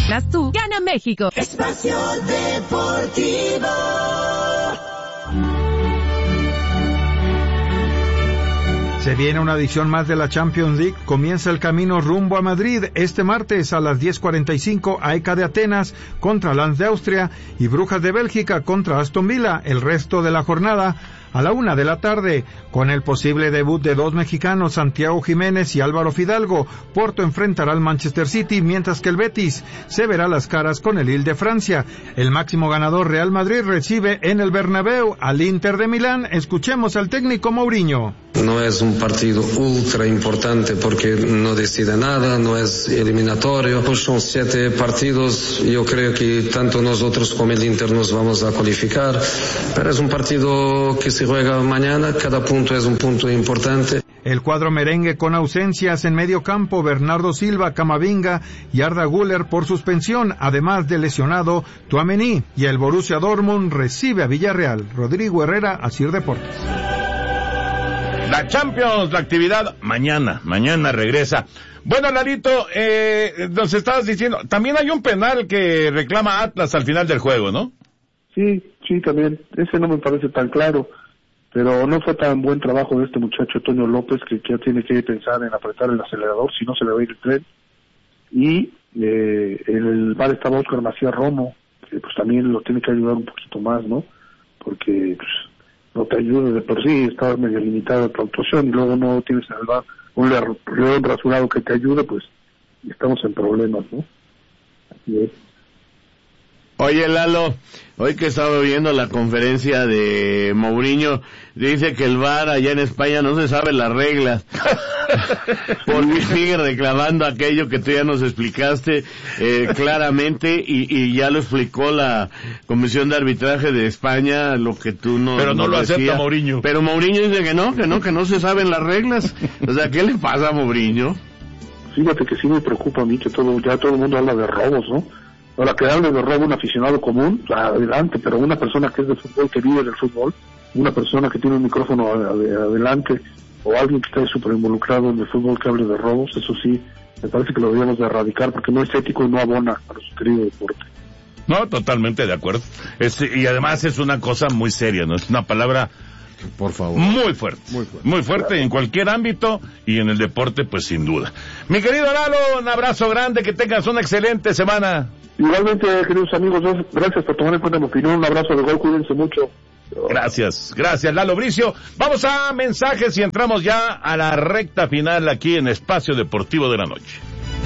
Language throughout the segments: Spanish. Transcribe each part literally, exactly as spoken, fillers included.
ganas tú, gana México. Espacio Deportivo. Se viene una edición más de la Champions League. Comienza el camino rumbo a Madrid. Este martes a las diez cuarenta y cinco, A E K de Atenas contra Lens de Austria y Brujas de Bélgica contra Aston Villa. El resto de la jornada a la una de la tarde, con el posible debut de dos mexicanos, Santiago Jiménez y Álvaro Fidalgo. Porto enfrentará al Manchester City, mientras que el Betis se verá las caras con el Lille de Francia. El máximo ganador, Real Madrid, recibe en el Bernabéu al Inter de Milán. Escuchemos al técnico Mourinho. No es un partido ultra importante porque no decide nada, no es eliminatorio. Pues son siete partidos, yo creo que tanto nosotros como el Inter nos vamos a cualificar, pero es un partido que se juega mañana, cada punto es un punto importante. El cuadro merengue con ausencias en medio campo, Bernardo Silva, Camavinga y Arda Güler por suspensión, además de lesionado Tchouaméni, y el Borussia Dortmund recibe a Villarreal. Rodrigo Herrera, Asir Deportes. La Champions, la actividad mañana, mañana regresa. Bueno, Lalito, eh, nos estabas diciendo, también hay un penal que reclama Atlas al final del juego, ¿no? Sí, sí, también. Ese no me parece tan claro, pero no fue tan buen trabajo de este muchacho Toño López, que, que ya tiene que pensar en apretar el acelerador, si no se le va a ir el tren. Y eh, en el bar estaba Óscar Macías Romo, que pues también lo tiene que ayudar un poquito más, ¿no? Porque pues, no te ayuda de por sí, estaba medio limitada tu actuación y luego no tienes en el bar un león rasurado que te ayude, pues estamos en problemas, ¿no? Así es. Oye, Lalo, hoy que estaba viendo la conferencia de Mourinho, dice que el V A R allá en España no se sabe las reglas, porque sigue reclamando aquello que tú ya nos explicaste eh, claramente, y, y ya lo explicó la Comisión de Arbitraje de España, lo que tú no Pero no, no lo decía. Acepta Mourinho. Pero Mourinho dice que no, que no, que no se saben las reglas. O sea, ¿qué le pasa a Mourinho? Fíjate que sí me preocupa a mí que todo, ya todo el mundo habla de robos, ¿no? Ahora, que hable de robo un aficionado común, adelante, pero una persona que es de fútbol, que vive del fútbol, una persona que tiene un micrófono adelante, o alguien que esté súper involucrado en el fútbol que hable de robos, eso sí, me parece que lo deberíamos de erradicar, porque no es ético y no abona a nuestro querido deporte. No, totalmente de acuerdo. Es, y además es una cosa muy seria, ¿no? Es una palabra, por favor, muy fuerte, muy fuerte, muy fuerte claro. En cualquier ámbito y en el deporte, pues sin duda. Mi querido Lalo, un abrazo grande, que tengas una excelente semana. Igualmente, queridos amigos, gracias por tomar en cuenta mi opinión, un abrazo de gol, cuídense mucho. Gracias, gracias Lalo Bricio. Vamos a mensajes y entramos ya a la recta final aquí en Espacio Deportivo de la Noche.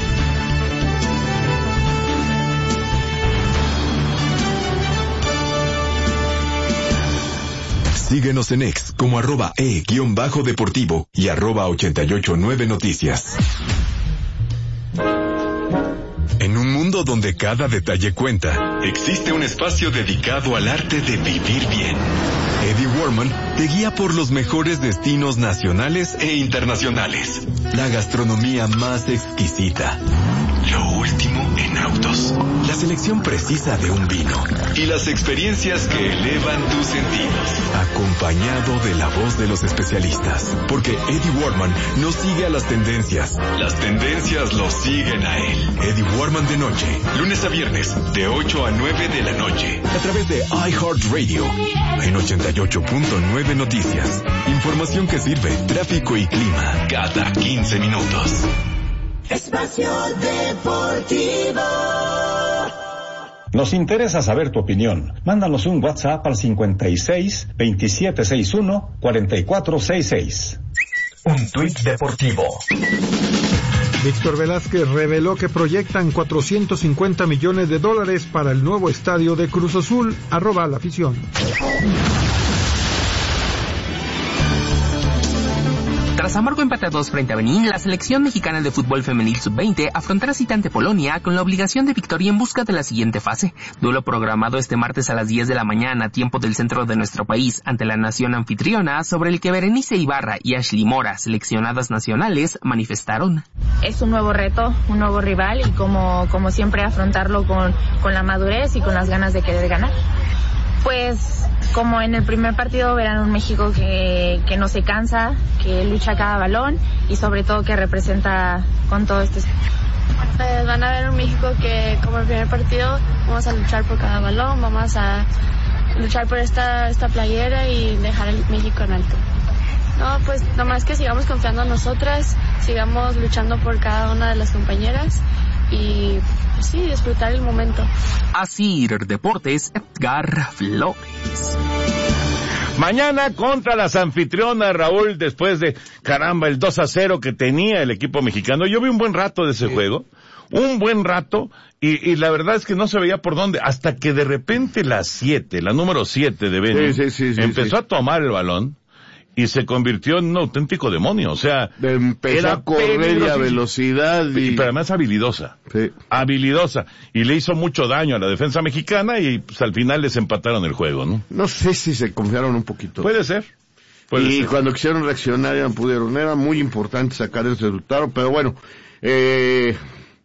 Síguenos en X como arroba e-deportivo y arroba ochenta y ocho nueve noticias. En un mundo donde cada detalle cuenta, existe un espacio dedicado al arte de vivir bien. Eddie Warman te guía por los mejores destinos nacionales e internacionales. La gastronomía más exquisita. Lo último en autos. La selección precisa de un vino. Y las experiencias que elevan tus sentidos. Acompañado de la voz de los especialistas. Porque Eddie Warman no sigue a las tendencias. Las tendencias lo siguen a él. Eddie Warman de noche. Lunes a viernes, de ocho a nueve de la noche. A través de iHeartRadio. En ochenta y ocho punto nueve Noticias. Información que sirve. Tráfico y clima. Cada quince minutos. Espacio Deportivo. Nos interesa saber tu opinión. Mándanos un WhatsApp al cincuenta y seis, veintisiete sesenta y uno, cuarenta y cuatro sesenta y seis. Un tuit deportivo. Víctor Velázquez reveló que proyectan cuatrocientos cincuenta millones de dólares para el nuevo estadio de Cruz Azul. Arroba la afición. Tras amargo empate a dos frente a Benín, la selección mexicana de fútbol femenil sub veinte afrontará cita ante Polonia con la obligación de victoria en busca de la siguiente fase. Duelo programado este martes a las diez de la mañana, tiempo del centro de nuestro país, ante la nación anfitriona, sobre el que Berenice Ibarra y Ashley Mora, seleccionadas nacionales, manifestaron. Es un nuevo reto, un nuevo rival y como, como siempre afrontarlo con, con la madurez y con las ganas de querer ganar. Pues como en el primer partido verán un México que, que no se cansa, que lucha cada balón y sobre todo que representa con todo este Pues van a ver un México que, como el primer partido, vamos a luchar por cada balón, vamos a luchar por esta, esta playera y dejar el México en alto. No, pues nomás que sigamos confiando en nosotras, sigamos luchando por cada una de las compañeras y pues sí, disfrutar el momento. Asir Deportes, Edgar Flores. Mañana contra las anfitrionas, Raúl, después de, caramba, el dos a cero que tenía el equipo mexicano. Yo vi un buen rato de ese sí. juego, un buen rato, y, y la verdad es que no se veía por dónde, hasta que de repente la siete, la número siete de Benin, sí, sí, sí, sí, empezó sí. a tomar el balón, y se convirtió en un auténtico demonio, o sea, empezó era a correr a velocidad y... pero además habilidosa, sí. habilidosa, y le hizo mucho daño a la defensa mexicana y pues al final les empataron el juego, ¿no? No sé si se confiaron un poquito. Puede ser. Puede y ser. Cuando quisieron reaccionar ya no pudieron, era muy importante sacar ese resultado, pero bueno, eh,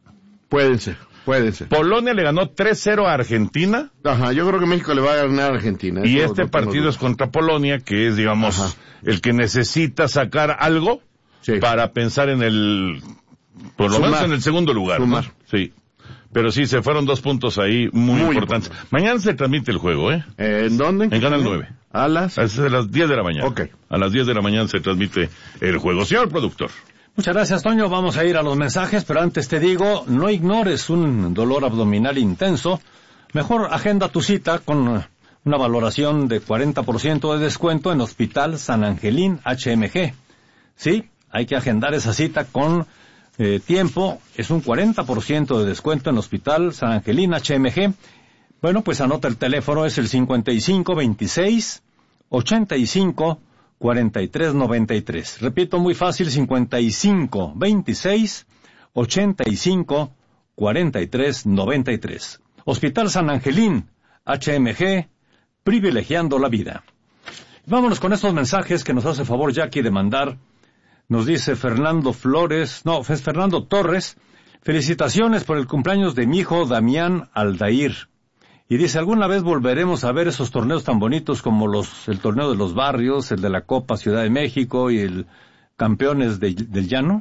pueden ser. Puede ser. Polonia le ganó tres cero a Argentina. Ajá, yo creo que México le va a ganar a Argentina. Y este partido es contra Polonia, que es, digamos, Ajá. el que necesita sacar algo sí. para pensar en el, por lo Sumar. menos en el segundo lugar. Sumar. ¿no? Sí. Pero sí, se fueron dos puntos ahí muy, muy importantes. Importante. Mañana se transmite el juego, ¿eh? ¿Eh ¿En dónde? En Canal nueve. ¿A las? A las diez de la mañana. Ok. A las diez de la mañana se transmite el juego. Señor productor. Muchas gracias, Toño. Vamos a ir a los mensajes, pero antes te digo, no ignores un dolor abdominal intenso. Mejor agenda tu cita con una valoración de cuarenta por ciento de descuento en Hospital San Angelín H M G. Sí, hay que agendar esa cita con eh, tiempo. Es un cuarenta por ciento de descuento en Hospital San Angelín H M G. Bueno, pues anota el teléfono, es el cincuenta y cinco veintiséis ochenta y cinco cuarenta y tres noventa y tres. Repito, muy fácil, cincuenta y cinco veintiséis ochenta y cinco cuarenta y tres noventa y tres. Hospital San Angelín H M G, privilegiando la vida. Vámonos con estos mensajes que nos hace favor Jackie de mandar. Nos dice Fernando Flores, no, es Fernando Torres. Felicitaciones por el cumpleaños de mi hijo Damián Aldair. Y dice, ¿alguna vez volveremos a ver esos torneos tan bonitos como los el torneo de los barrios, el de la Copa Ciudad de México y el Campeones de, del Llano?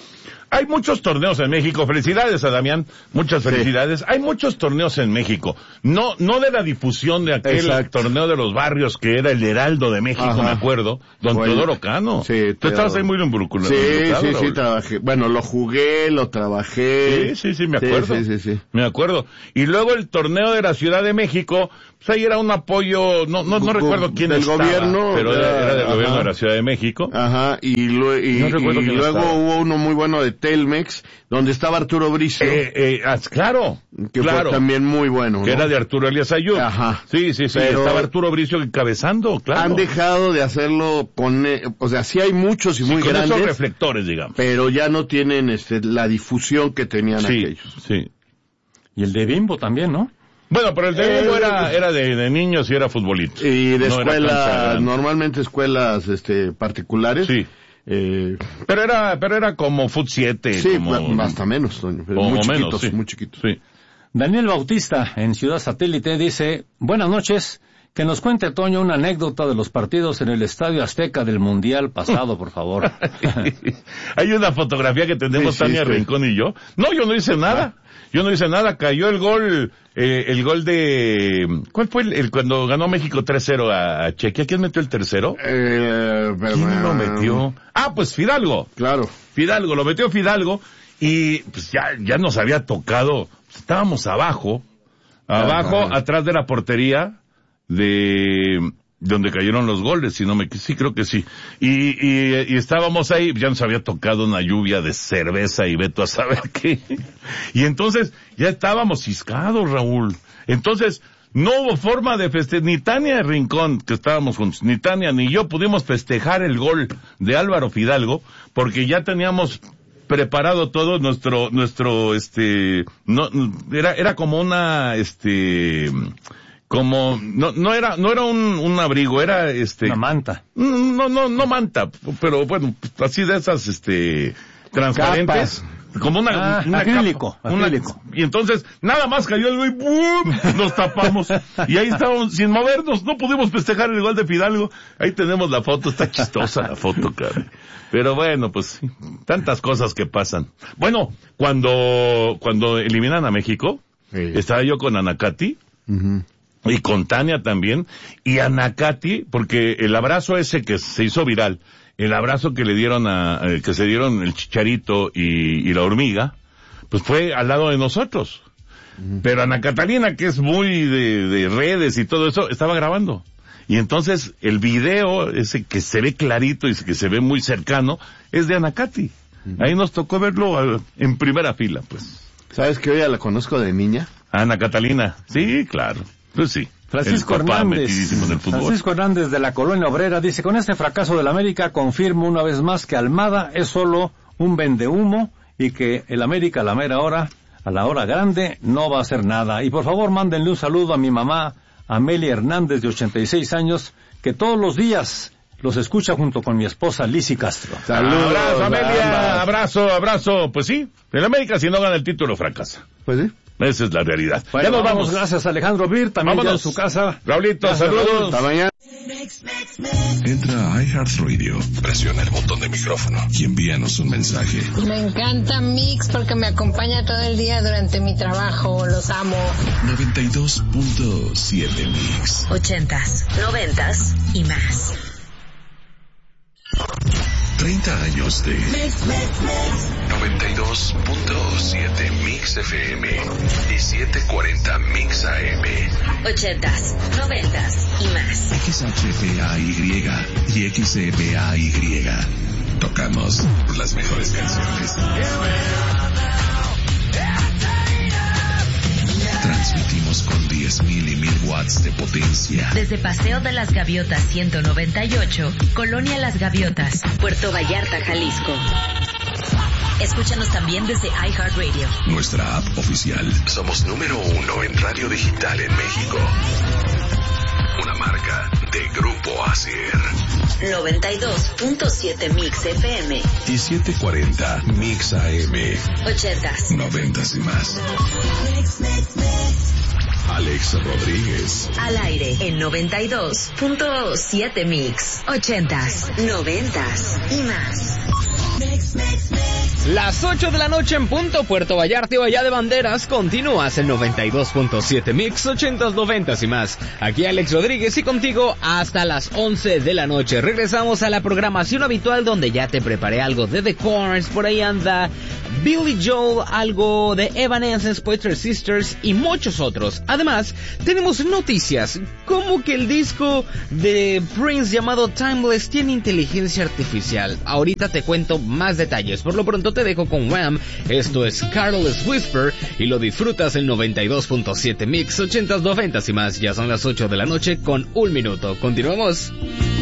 Hay muchos torneos en México. Felicidades a Damián, muchas felicidades. Sí. Hay muchos torneos en México. No no de la difusión de aquel Exacto. torneo de los barrios que era el Heraldo de México, Ajá. me acuerdo. Don bueno, Teodoro Cano. Sí, Tú estabas ahí muy involucrado. Sí, sí, sí, trabajé. Bueno, lo jugué, lo trabajé. Sí, sí, sí, me acuerdo. Sí, sí, sí, sí. Me acuerdo. Y luego el torneo de la Ciudad de México, pues ahí era un apoyo, no no, no recuerdo quién del estaba, gobierno, pero era, era del ajá. gobierno de la Ciudad de México. Ajá, y, lo, y, no y luego estaba. Hubo uno muy bueno de Telmex, donde estaba Arturo Bricio. Eh, eh, claro, que claro. fue también muy bueno, que ¿no? era de Arturo Elías Ayub. Ajá. Sí, sí, sí, pero estaba Arturo Bricio encabezando, claro. Han dejado de hacerlo con, o sea, sí hay muchos y sí, muy con grandes. Esos reflectores, digamos. Pero ya no tienen este la difusión que tenían sí, aquellos. Sí. Y el de Bimbo también, ¿no? Bueno, pero el de Bimbo eh, era, era de, de niños y era futbolito. Y de no escuelas, normalmente escuelas este particulares. Sí. Eh, pero era pero era como Fut siete. Sí, como, hasta menos, Toño. Pero muy chiquitos, menos, sí. muy chiquitos. Sí. Daniel Bautista, en Ciudad Satélite, dice, buenas noches, que nos cuente, Toño, una anécdota de los partidos en el Estadio Azteca del Mundial pasado, por favor. Hay una fotografía que tenemos sí, Tania sí, Rincón y yo. No, yo no hice nada. Ah. Yo no hice nada. Cayó el gol, eh, el gol de... ¿Cuál fue el, el cuando ganó México tres cero a, a Chequia? ¿Quién metió el tercero? Eh, ¿Quién lo metió? Ah, pues Fidalgo. Claro. Fidalgo, lo metió Fidalgo y pues ya, ya nos había tocado. Estábamos abajo, abajo, ah, atrás de la portería de... donde cayeron los goles, si no me, sí creo que sí. Y, y, y estábamos ahí, ya nos había tocado una lluvia de cerveza y veto a saber qué. Y entonces, ya estábamos ciscados, Raúl. Entonces, no hubo forma de festejar, ni Tania Rincón, que estábamos juntos, ni Tania ni yo pudimos festejar el gol de Álvaro Fidalgo, porque ya teníamos preparado todo nuestro, nuestro, este, no, era, era como una, este, como, no, no era, no era un, un abrigo, era este. Una manta. No, no, no manta, pero bueno, así de esas, este, transparentes. Capas. como una, ah, una acrílico, capa, una, acrílico. Y entonces, nada más cayó el gol y ¡bum! Nos tapamos. Y ahí estábamos sin movernos, no pudimos festejar el gol de Fidalgo. Ahí tenemos la foto, está chistosa la foto, cara. Pero bueno, pues, tantas cosas que pasan. Bueno, cuando, cuando eliminan a México, sí. Estaba yo con Anacati, uh-huh. Y con Tania también, y Anacati, porque el abrazo ese que se hizo viral, el abrazo que le dieron a, eh, que se dieron el Chicharito y, y la hormiga, pues fue al lado de nosotros. Uh-huh. Pero Ana Catalina, que es muy de, de redes y todo eso, estaba grabando. Y entonces el video, ese que se ve clarito y que se ve muy cercano, es de Anacati. Uh-huh. Ahí nos tocó verlo en primera fila, pues. ¿Sabes que hoy ya la conozco de niña? Ana Catalina, sí, claro. Pues sí. Francisco Hernández, en el Francisco Hernández de la Colonia Obrera dice, con este fracaso del América confirmo una vez más que Almada es solo un vendehumo y que el América a la mera hora, a la hora grande, no va a hacer nada. Y por favor mándenle un saludo a mi mamá, Amelia Hernández de ochenta y seis años, que todos los días los escucha junto con mi esposa Lizzy Castro. Saludos, abrazo Amelia, abrazo, abrazo. Pues sí, el América si no gana el título fracasa. Pues sí. Esa es la realidad. Bueno, ya nos vamos. vamos. Gracias Alejandro Bir, también ya en su casa. Raulito, gracias, saludos. Hasta mañana. Entra a iHeartRadio, presiona el botón de micrófono y envíanos un mensaje. Me encanta Mix porque me acompaña todo el día durante mi trabajo. Los amo. noventa y dos punto siete Mix. Ochentas, noventas y más. treinta años de Mix, Mix, Mix. noventa y dos punto siete Mix F M y setecientos cuarenta Mix A M. Ochentas, noventas y más. X H F A Y y X F A Y. Tocamos las mejores canciones. Transmitimos con diez mil y mil watts de potencia. Desde Paseo de las Gaviotas ciento noventa y ocho, Colonia Las Gaviotas, Puerto Vallarta, Jalisco. Escúchanos también desde iHeartRadio. Nuestra app oficial. Somos número uno en radio digital en México. Una marca de Grupo Acer. noventa y dos punto siete Mix F M. Y setecientos cuarenta Mix A M. Ochentas. Noventas y más. Mix, mix, mix. Alex Rodríguez. Al aire en noventa y dos punto siete Mix. Ochentas, noventas y más. Mix, mix, mix. Las ocho de la noche en punto, Puerto Vallarta y Bahía de Banderas, continúas en noventa y dos punto siete Mix, ochentas, noventas y más. Aquí Alex Rodríguez y contigo hasta las once de la noche. Regresamos a la programación habitual donde ya te preparé algo de The Corrs, por ahí anda Billy Joel, algo de Evanescence, Pointer Sisters y muchos otros. Además, tenemos noticias, como que el disco de Prince llamado Timeless tiene inteligencia artificial. Ahorita te cuento más detalles. Por lo pronto te dejo con Wham. Esto es Careless Whisper y lo disfrutas en noventa y dos punto siete Mix, ochentas, noventas y más. Ya son las ocho de la noche con un minuto. Continuamos.